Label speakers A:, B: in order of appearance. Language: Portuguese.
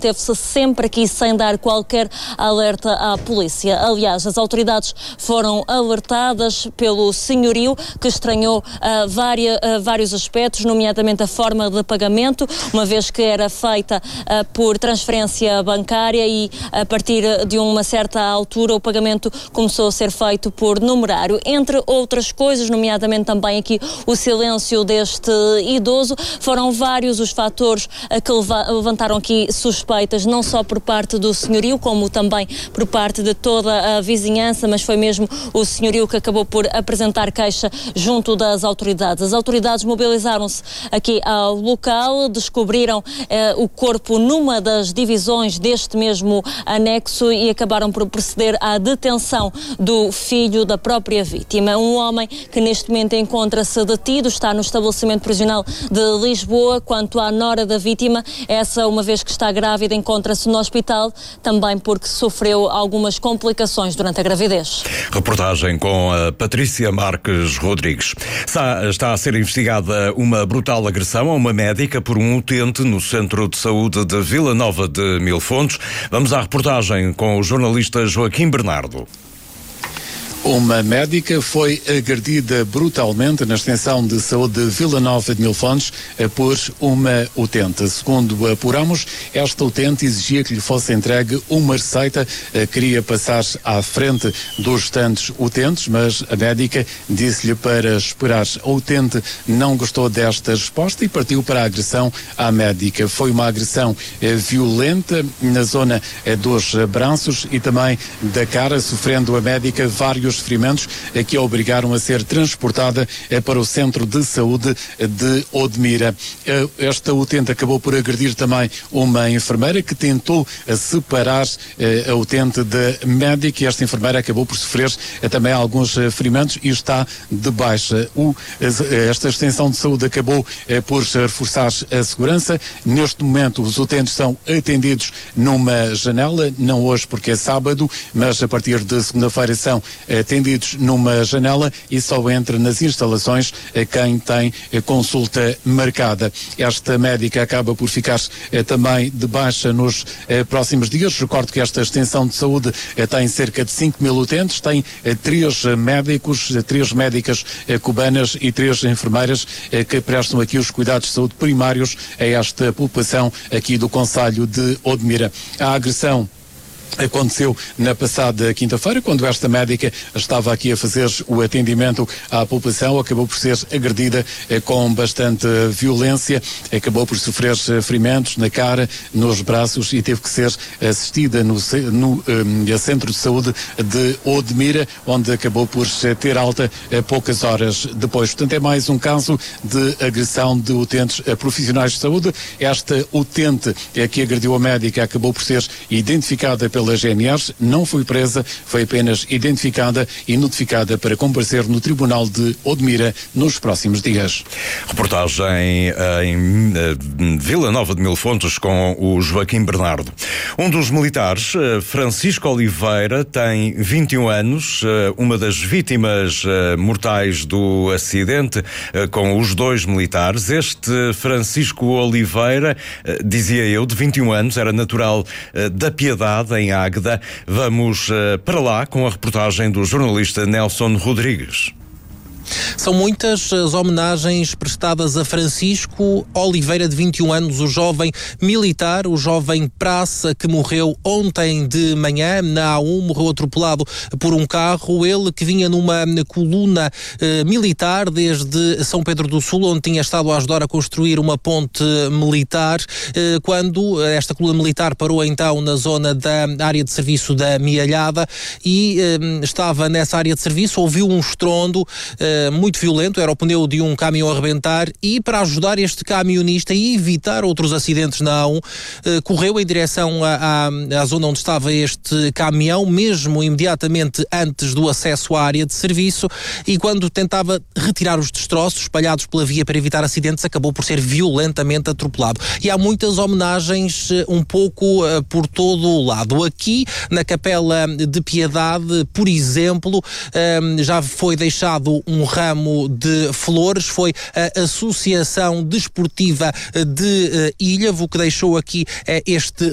A: Teve-se sempre aqui sem dar qualquer alerta à polícia. Aliás, as autoridades foram alertadas pelo senhorio, que estranhou vários aspectos, nomeadamente a forma de pagamento, uma vez que era feita por transferência bancária e a partir de uma certa altura o pagamento começou a ser feito por numerário. Entre outras coisas, nomeadamente também aqui o silêncio deste idoso, foram vários os fatores que levantaram aqui suspeitas, não só por parte do senhorio, como também por parte de toda a vizinhança, mas foi mesmo o senhorio que acabou por apresentar queixa junto das autoridades. As autoridades mobilizaram-se aqui ao local, descobriram o corpo numa das divisões deste mesmo anexo e acabaram por proceder à detenção do filho da própria vítima. Um homem que neste momento encontra-se detido, está no estabelecimento prisional de Lisboa. Quanto à nora da vítima, essa, uma vez que está grávida, encontra-se no hospital, também porque sofreu algumas complicações durante a gravidez.
B: Reportagem com a Patrícia Marques Rodrigues. Está a ser investigada uma brutal agressão a uma médica por um utente no Centro de Saúde de Vila Nova de Mil Fontes. Vamos à reportagem com o jornalista Joaquim Bernardo.
C: Uma médica foi agredida brutalmente na extensão de saúde de Vila Nova de Mil Fontes por uma utente. Segundo apuramos, esta utente exigia que lhe fosse entregue uma receita, queria passar à frente dos restantes utentes, mas a médica disse-lhe para esperar. A utente não gostou desta resposta e partiu para a agressão à médica. Foi uma agressão violenta na zona dos braços e também da cara, sofrendo a médica vários ferimentos que a obrigaram a ser transportada para o Centro de Saúde de Odmira. Esta utente acabou por agredir também uma enfermeira que tentou separar a utente da médica e esta enfermeira acabou por sofrer também alguns ferimentos e está de baixa. Esta extensão de saúde acabou por reforçar a segurança. Neste momento os utentes são atendidos numa janela, não hoje porque é sábado, mas a partir de segunda-feira são atendidos numa janela e só entra nas instalações quem tem consulta marcada. Esta médica acaba por ficar também de baixa nos próximos dias. Recordo que esta extensão de saúde tem cerca de 5 mil utentes, tem 3 médicos, 3 médicas cubanas e 3 enfermeiras que prestam aqui os cuidados de saúde primários a esta população aqui do concelho de Odmira. A agressão aconteceu na passada quinta-feira, quando esta médica estava aqui a fazer o atendimento à população, acabou por ser agredida com bastante violência, acabou por sofrer ferimentos na cara, nos braços e teve que ser assistida no Centro de Saúde de Odmira, onde acabou por ter alta poucas horas depois. Portanto, é mais um caso de agressão de utentes a profissionais de saúde. Esta utente que agrediu a médica acabou por ser identificada pela GNR, não foi presa, foi apenas identificada e notificada para comparecer no Tribunal de Odmira nos próximos dias.
B: Reportagem em Vila Nova de Mil Fontes com o Joaquim Bernardo. Um dos militares, Francisco Oliveira, tem 21 anos, uma das vítimas mortais do acidente com os 2 militares. Este Francisco Oliveira, dizia eu, de 21 anos, era natural da Piedade, em Águeda. Vamos para lá com a reportagem do jornalista Nelson Rodrigues.
D: São muitas as homenagens prestadas a Francisco Oliveira, de 21 anos, o jovem militar, o jovem praça que morreu ontem de manhã na A1, morreu atropelado por um carro. Ele que vinha numa coluna militar desde São Pedro do Sul, onde tinha estado a ajudar a construir uma ponte militar, quando esta coluna militar parou então na zona da área de serviço da Mialhada e estava nessa área de serviço, ouviu um estrondo muito violento, era o pneu de um caminhão a arrebentar e, para ajudar este camionista e evitar outros acidentes na A1, correu em direção à zona onde estava este caminhão, mesmo imediatamente antes do acesso à área de serviço, e quando tentava retirar os destroços espalhados pela via para evitar acidentes, acabou por ser violentamente atropelado. E há muitas homenagens um pouco por todo o lado. Aqui, na Capela de Piedade, por exemplo, já foi deixado um ramo de flores, foi a Associação Desportiva de Ilhavo que deixou aqui este